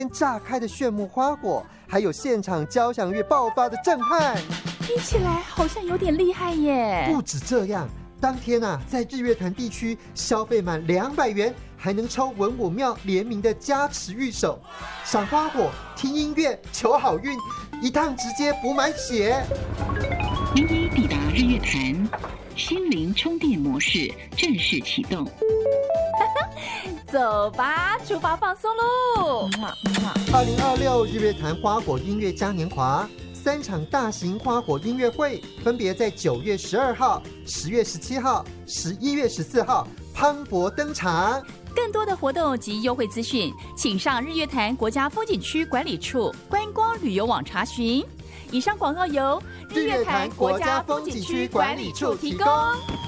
炸开的炫目花火，还有现场交响乐爆发的震撼。 听起来好像有点厉害耶！ 不止这样，当天在日月潭地区消费满200元，还能抽文武庙联名的加持御守，赏花火、听音乐、求好运，一趟直接补满血。 您已抵达日月潭，心灵充电模式正式启动。 走吧，出发放松喽 ！2026日月潭花火音乐嘉年华3场大型花火音乐会，分别在9月12号、10月17号、11月14号磅礴登场。 更多的活动及优惠资讯，请上日月潭国家风景区管理处观光旅游网查询。以上广告由日月潭国家风景区管理处提供。